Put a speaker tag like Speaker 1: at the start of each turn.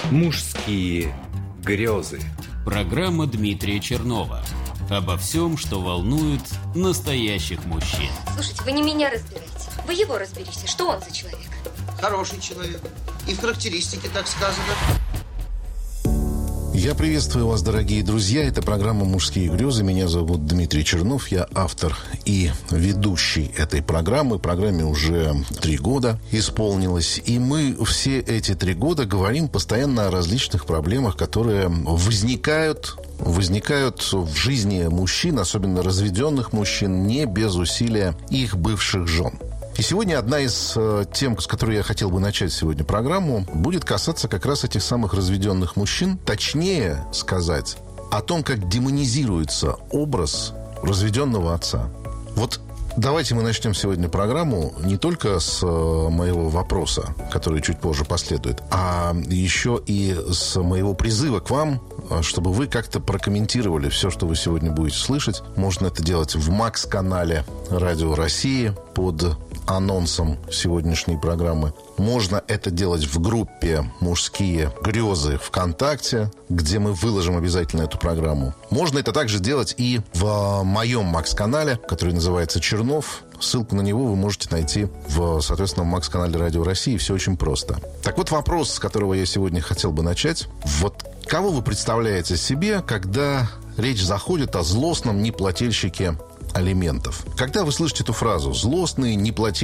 Speaker 1: Мужские грезы.
Speaker 2: Программа Дмитрия Чернова. Обо всем, что волнует настоящих мужчин.
Speaker 3: Слушайте, вы не меня разбираете. Вы его разберите. Что он за человек?
Speaker 4: Хороший человек. И в характеристике так сказано.
Speaker 5: Я приветствую вас, дорогие друзья. Это программа «Мужские грезы». Меня зовут Дмитрий Чернов. Я автор и ведущий этой программы. Программе уже 3 года исполнилось. И мы все эти 3 года говорим постоянно о различных проблемах, которые возникают в жизни мужчин, особенно разведенных мужчин, не без усилия их бывших жен. И сегодня одна из тем, с которой я хотел бы начать сегодня программу, будет касаться как раз этих самых разведенных мужчин. Точнее сказать, о том, как демонизируется образ разведенного отца. Вот давайте мы начнем сегодня программу не только с моего вопроса, который чуть позже последует, а еще и с моего призыва к вам, чтобы вы как-то прокомментировали все, что вы сегодня будете слышать. Можно это делать в МАКС-канале Радио России под анонсом сегодняшней программы. Можно это делать в группе «Мужские грезы» ВКонтакте, где мы выложим обязательно эту программу. Можно это также делать и в моем МАКС-канале, который называется «Чернов». Ссылку на него вы можете найти в, соответственно, в МАКС-канале Радио России. Все очень просто. Так вот, вопрос, с которого я сегодня хотел бы начать. Вот кого вы представляете себе, когда речь заходит о злостном неплательщике алиментов? Когда вы слышите эту фразу «злостный неплательщик